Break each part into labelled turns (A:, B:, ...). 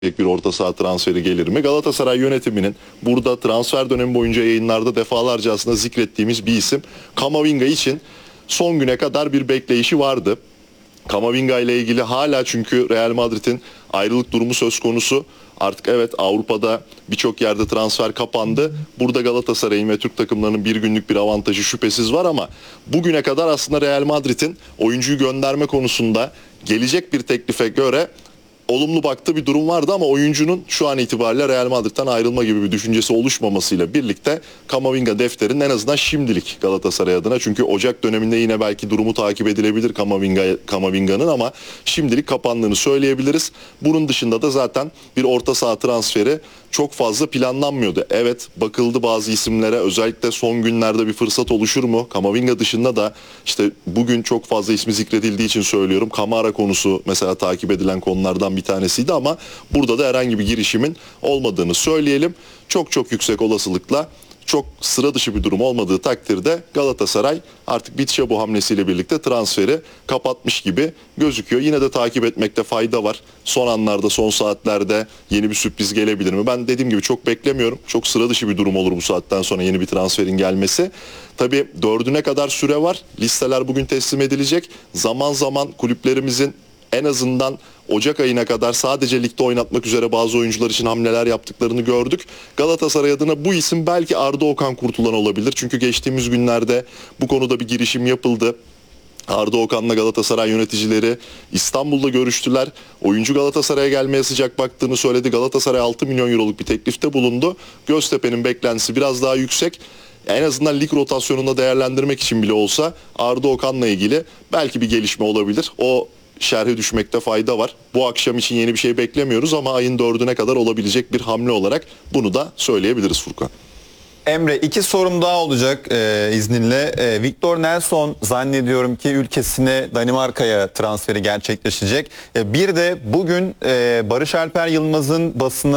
A: bir orta saha transferi gelir mi? Galatasaray yönetiminin burada transfer dönemi boyunca yayınlarda defalarca aslında zikrettiğimiz bir isim Camavinga için son güne kadar bir bekleyişi vardı. Camavinga ile ilgili hala, çünkü Real Madrid'in ayrılık durumu söz konusu. Artık evet, Avrupa'da birçok yerde transfer kapandı. Burada Galatasaray'ın ve Türk takımlarının bir günlük bir avantajı şüphesiz var ama bugüne kadar aslında Real Madrid'in oyuncuyu gönderme konusunda gelecek bir teklife göre olumlu baktığı bir durum vardı ama oyuncunun şu an itibariyle Real Madrid'den ayrılma gibi bir düşüncesi oluşmamasıyla birlikte Camavinga defterinin en azından şimdilik Galatasaray adına, çünkü Ocak döneminde yine belki durumu takip edilebilir Camavinga'nın ama şimdilik kapandığını söyleyebiliriz. Bunun dışında da zaten bir orta saha transferi çok fazla planlanmıyordu. Evet, bakıldı bazı isimlere, özellikle son günlerde bir fırsat oluşur mu? Camavinga dışında da işte bugün çok fazla ismi zikredildiği için söylüyorum. Kamara konusu mesela takip edilen konulardan bir tanesiydi ama burada da herhangi bir girişimin olmadığını söyleyelim. Çok yüksek olasılıkla, çok sıra dışı bir durum olmadığı takdirde Galatasaray artık Bitshabu hamlesiyle birlikte transferi kapatmış gibi gözüküyor. Yine de takip etmekte fayda var. Son anlarda, son saatlerde yeni bir sürpriz gelebilir mi? Ben dediğim gibi çok beklemiyorum. Çok sıra dışı bir durum olur bu saatten sonra yeni bir transferin gelmesi. Tabii 4'üne kadar süre var. Listeler bugün teslim edilecek. Zaman zaman kulüplerimizin en azından Ocak ayına kadar sadece ligde oynatmak üzere bazı oyuncular için hamleler yaptıklarını gördük. Galatasaray adına bu isim belki Arda Okan Kurtulan olabilir. Çünkü geçtiğimiz günlerde bu konuda bir girişim yapıldı. Arda Okan'la Galatasaray yöneticileri İstanbul'da görüştüler. Oyuncu Galatasaray'a gelmeye sıcak baktığını söyledi. Galatasaray 6 milyon euroluk bir teklifte bulundu. Göztepe'nin beklentisi biraz daha yüksek. En azından lig rotasyonunda değerlendirmek için bile olsa Arda Okan'la ilgili belki bir gelişme olabilir. O şerhe düşmekte fayda var. Bu akşam için yeni bir şey beklemiyoruz ama ayın 4'üne kadar olabilecek bir hamle olarak bunu da söyleyebiliriz Furkan.
B: Emre, 2 sorum daha olacak izninle. Victor Nelson zannediyorum ki ülkesine, Danimarka'ya transferi gerçekleşecek. Bir de bugün Barış Alper Yılmaz'ın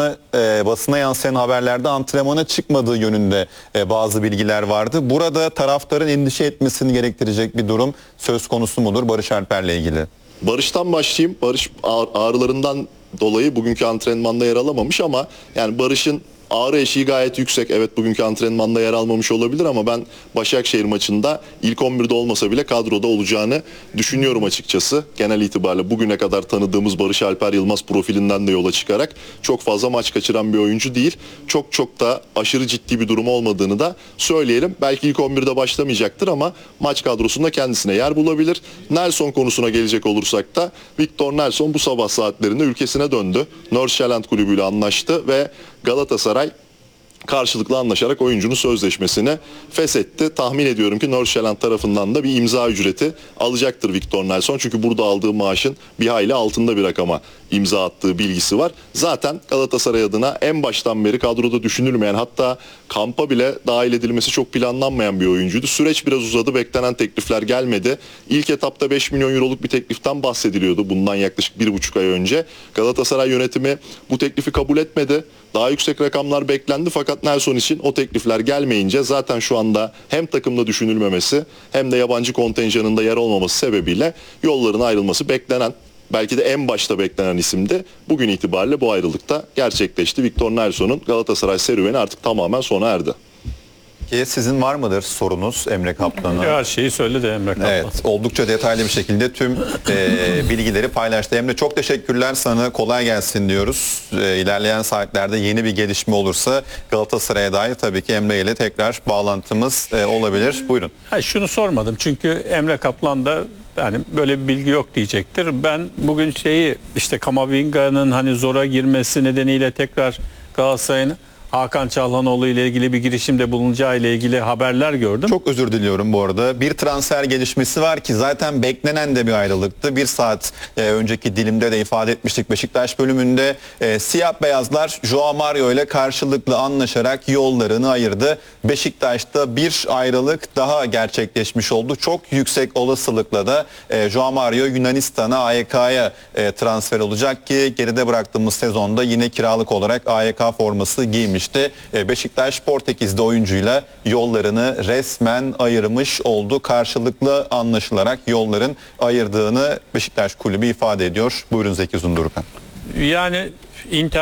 B: basına yansıyan haberlerde antrenmana çıkmadığı yönünde bazı bilgiler vardı. Burada taraftarın endişe etmesini gerektirecek bir durum söz konusu mudur Barış Alper'le ilgili?
A: Barış'tan başlayayım. Barış ağrılarından dolayı bugünkü antrenmanda yer alamamış ama yani Barış'ın ağrı eşiği gayet yüksek. Evet, bugünkü antrenmanda yer almamış olabilir ama ben Başakşehir maçında ilk 11'de olmasa bile kadroda olacağını düşünüyorum açıkçası. Genel itibariyle bugüne kadar tanıdığımız Barış Alper Yılmaz profilinden de yola çıkarak çok fazla maç kaçıran bir oyuncu değil. Çok da aşırı ciddi bir durum olmadığını da söyleyelim. Belki ilk 11'de başlamayacaktır ama maç kadrosunda kendisine yer bulabilir. Nelson konusuna gelecek olursak da Victor Nelson bu sabah saatlerinde ülkesine döndü. Nordsjælland kulübüyle anlaştı ve Galatasaray karşılıklı anlaşarak oyuncunun sözleşmesini feshetti. Tahmin ediyorum ki Nordsjælland tarafından da bir imza ücreti alacaktır Victor Nelson. Çünkü burada aldığı maaşın bir hayli altında bir rakama imza attığı bilgisi var. Zaten Galatasaray adına en baştan beri kadroda düşünülmeyen, hatta kampa bile dahil edilmesi çok planlanmayan bir oyuncuydu. Süreç biraz uzadı, beklenen teklifler gelmedi. İlk etapta 5 milyon euroluk bir tekliften bahsediliyordu bundan yaklaşık 1,5 ay önce. Galatasaray yönetimi bu teklifi kabul etmedi. Daha yüksek rakamlar beklendi fakat Nelson için o teklifler gelmeyince zaten şu anda hem takımda düşünülmemesi hem de yabancı kontenjanında yer olmaması sebebiyle yolların ayrılması beklenen, belki de en başta beklenen isimdi. Bugün itibariyle bu ayrılıkta gerçekleşti. Victor Nelson'un Galatasaray serüveni artık tamamen sona erdi.
B: Ki sizin var mıdır sorunuz Emre Kaplan'a?
C: Her şeyi söyledi Emre Kaplan.
B: Evet, oldukça detaylı bir şekilde tüm bilgileri paylaştı. Emre, çok teşekkürler sana, kolay gelsin diyoruz. İlerleyen saatlerde yeni bir gelişme olursa Galatasaray'a dair tabii ki Emre ile tekrar bağlantımız olabilir. Buyurun.
C: Şunu sormadım çünkü Emre Kaplan da yani böyle bir bilgi yok diyecektir. Ben bugün işte Camavinga'nın hani zora girmesi nedeniyle tekrar Galatasaray'ın Hakan Çalhanoğlu ile ilgili bir girişimde bulunacağı ile ilgili haberler gördüm.
B: Çok özür diliyorum bu arada. Bir transfer gelişmesi var ki zaten beklenen de bir ayrılıktı. Bir saat önceki dilimde de ifade etmiştik Beşiktaş bölümünde. Siyah beyazlar Joao Mario ile karşılıklı anlaşarak yollarını ayırdı. Beşiktaş'ta bir ayrılık daha gerçekleşmiş oldu. Çok yüksek olasılıkla da Joao Mario Yunanistan'a, AYK'ya transfer olacak ki geride bıraktığımız sezonda yine kiralık olarak AYK forması giymiş. Beşiktaş Portekiz'de oyuncuyla yollarını resmen ayırmış oldu. Karşılıklı anlaşılarak yolların ayırdığını Beşiktaş kulübü ifade ediyor. Buyurun Zeki Uzundurkan.
C: Yani Inter